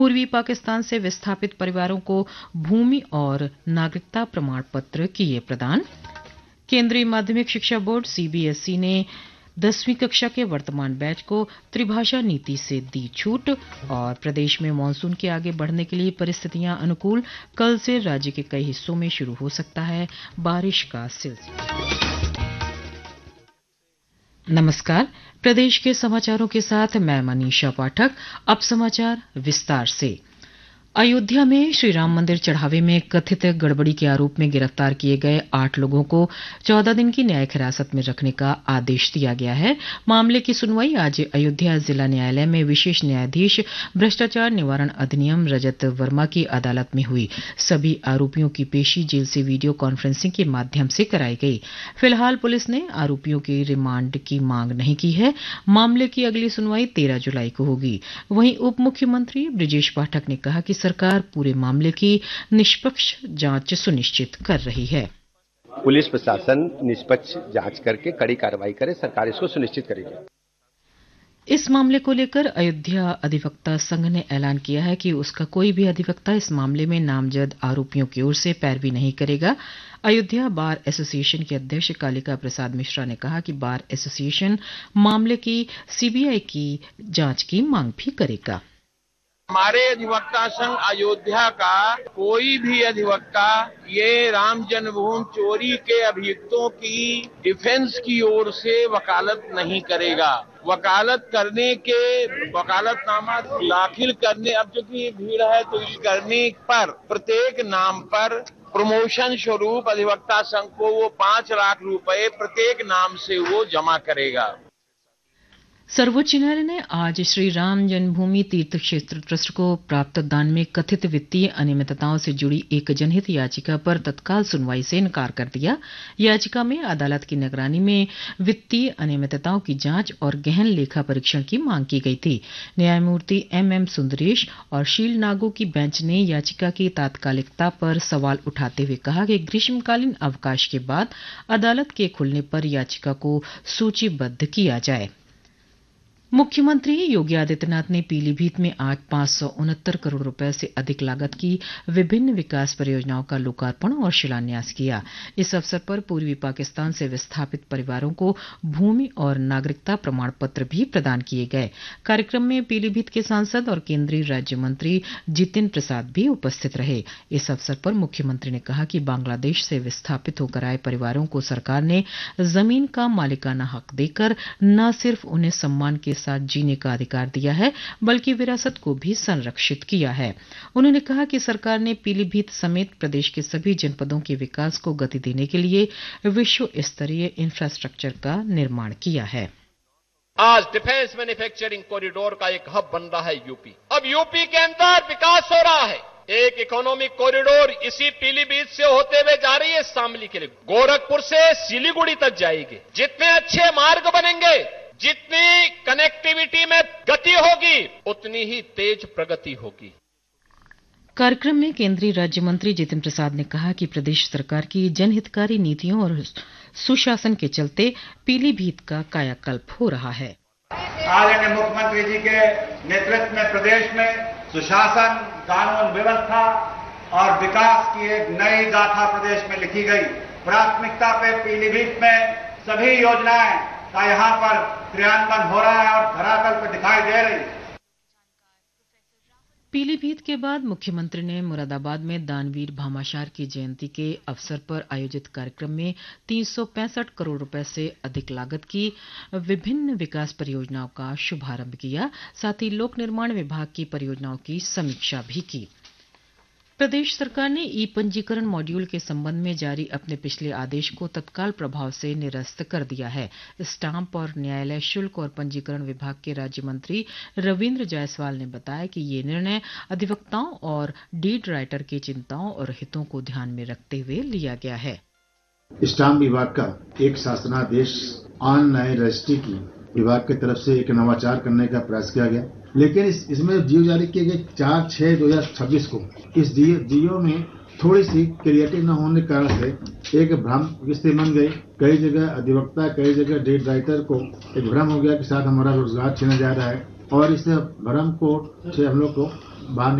पूर्वी पाकिस्तान से विस्थापित परिवारों को भूमि और नागरिकता प्रमाण पत्र किए प्रदान। केंद्रीय माध्यमिक शिक्षा बोर्ड सीबीएसई ने 10वीं कक्षा के वर्तमान बैच को त्रिभाषा नीति से दी छूट। और प्रदेश में मानसून के आगे बढ़ने के लिए परिस्थितियां अनुकूल, कल से राज्य के कई हिस्सों में शुरू हो सकता है बारिश का सिलसिला। नमस्कार, प्रदेश के समाचारों के साथ मैं मनीषा पाठक। अब समाचार विस्तार से। अयोध्या में श्री राम मंदिर चढ़ावे में कथित गड़बड़ी के आरोप में गिरफ्तार किए गए 8 लोगों को 14 दिन की न्यायिक हिरासत में रखने का आदेश दिया गया है। मामले की सुनवाई आज अयोध्या जिला न्यायालय में विशेष न्यायाधीश भ्रष्टाचार निवारण अधिनियम रजत वर्मा की अदालत में हुई। सभी आरोपियों की पेशी जेल से वीडियो कॉन्फ्रेंसिंग के माध्यम से कराई गई। फिलहाल पुलिस ने आरोपियों की रिमांड की मांग नहीं की है। मामले की अगली सुनवाई 13 जुलाई को होगी। वहीं उप मुख्यमंत्री ब्रजेश पाठक ने कहा कि सरकार पूरे मामले की निष्पक्ष जांच सुनिश्चित कर रही है। पुलिस प्रशासन निष्पक्ष जांच करके कड़ी कार्रवाई करे, सरकार इसको सुनिश्चित करेगी। इस मामले को लेकर अयोध्या अधिवक्ता संघ ने ऐलान किया है कि उसका कोई भी अधिवक्ता इस मामले में नामजद आरोपियों की ओर से पैरवी नहीं करेगा। अयोध्या बार एसोसिएशन के अध्यक्ष कालिका प्रसाद मिश्रा ने कहा कि बार एसोसिएशन मामले की सीबीआई की जांच की मांग भी करेगा। हमारे अधिवक्ता संघ अयोध्या का कोई भी अधिवक्ता ये राम जन्मभूमि चोरी के अभियुक्तों की डिफेंस की ओर से वकालत नहीं करेगा। वकालत करने के वकालतनामा दाखिल करने, अब जो की भीड़ है तो इस करने पर प्रत्येक नाम पर प्रमोशन स्वरूप अधिवक्ता संघ को वो 5 लाख रुपए प्रत्येक नाम से वो जमा करेगा। सर्वोच्च न्यायालय ने आज श्री राम जन्मभूमि तीर्थ क्षेत्र ट्रस्ट को प्राप्त दान में कथित वित्तीय अनियमितताओं से जुड़ी एक जनहित याचिका पर तत्काल सुनवाई से इनकार कर दिया। याचिका में अदालत की निगरानी में वित्तीय अनियमितताओं की जांच और गहन लेखा परीक्षण की मांग की गई थी। न्यायमूर्ति एम सुंदरेश और शील नागो की बेंच ने याचिका की तात्कालिकता पर सवाल उठाते हुए कहा कि ग्रीष्मकालीन अवकाश के बाद अदालत के खुलने पर याचिका को सूचीबद्ध किया जाए। मुख्यमंत्री योगी आदित्यनाथ ने पीलीभीत में आज 569 करोड़ रुपए से अधिक लागत की विभिन्न विकास परियोजनाओं का लोकार्पण और शिलान्यास किया। इस अवसर पर पूर्वी पाकिस्तान से विस्थापित परिवारों को भूमि और नागरिकता प्रमाण पत्र भी प्रदान किए गए। कार्यक्रम में पीलीभीत के सांसद और केंद्रीय राज्य मंत्री जितिन प्रसाद भी उपस्थित रहे। इस अवसर पर मुख्यमंत्री ने कहा कि बांग्लादेश से विस्थापित होकर आए परिवारों को सरकार ने जमीन का मालिकाना हक देकर न सिर्फ उन्हें सम्मान के साथ जीने का अधिकार दिया है, बल्कि विरासत को भी संरक्षित किया है। उन्होंने कहा कि सरकार ने पीलीभीत समेत प्रदेश के सभी जनपदों के विकास को गति देने के लिए विश्व स्तरीय इंफ्रास्ट्रक्चर का निर्माण किया है। आज डिफेंस मैन्युफैक्चरिंग कॉरिडोर का एक हब बन रहा है यूपी। अब यूपी के अंदर विकास हो रहा है। एक इकोनॉमिक कॉरिडोर इसी पीलीभीत से होते हुए जा रही है शामली के लिए, गोरखपुर से सिलीगुड़ी तक जाएगी। जितने अच्छे मार्ग बनेंगे, जितनी कनेक्टिविटी में गति होगी, उतनी ही तेज प्रगति होगी। कार्यक्रम में केंद्रीय राज्य मंत्री जितिन प्रसाद ने कहा कि प्रदेश सरकार की जनहितकारी नीतियों और सुशासन के चलते पीलीभीत का कायाकल्प हो रहा है। आदरणीय मुख्यमंत्री जी के नेतृत्व में प्रदेश में सुशासन, कानून व्यवस्था और विकास की एक नई गाथा प्रदेश में लिखी गई। प्राथमिकता पे पीलीभीत में सभी योजनाएं का यहाँ पर क्रियान्वयन हो रहा है और धरातल पर दिखाई दे रही। पीलीभीत के बाद मुख्यमंत्री ने मुरादाबाद में दानवीर भामाशार की जयंती के अवसर पर आयोजित कार्यक्रम में 365 करोड़ रुपए से अधिक लागत की विभिन्न विकास परियोजनाओं का शुभारंभ किया। साथ ही लोक निर्माण विभाग की परियोजनाओं की समीक्षा भी की। प्रदेश सरकार ने ई पंजीकरण मॉड्यूल के संबंध में जारी अपने पिछले आदेश को तत्काल प्रभाव से निरस्त कर दिया है। स्टाम्प और न्यायालय शुल्क और पंजीकरण विभाग के राज्य मंत्री रविन्द्र जायसवाल ने बताया कि ये निर्णय अधिवक्ताओं और डीड राइटर की चिंताओं और हितों को ध्यान में रखते हुए लिया गया है। स्टाम्प विभाग का एक शासनादेश ऑनलाइन रजिस्ट्री की विभाग की तरफ से एक नवाचार करने का प्रयास किया गया, लेकिन इसमें जियो जारी किए गए 4/6/2026 को इस जियो में थोड़ी सी क्रिएटिव न होने के कारण से एक भ्रम किस्तें बन गई। कई जगह अधिवक्ता, कई जगह डेट राइटर को एक भ्रम हो गया कि साथ हमारा रोजगार छीना जा रहा है और इस भ्रम को से हम लोग को बाहर